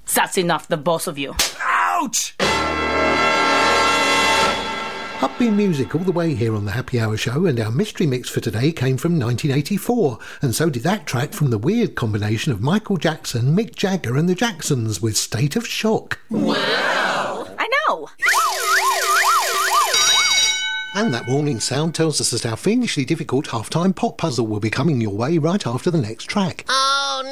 That's enough, the both of you. Ouch! Upbeat music all the way here on the Happy Hour Show, and our mystery mix for today came from 1984, and so did that track from the weird combination of Michael Jackson, Mick Jagger and the Jacksons with State of Shock. Wow! I know! And that warning sound tells us that our fiendishly difficult half-time pop puzzle will be coming your way right after the next track.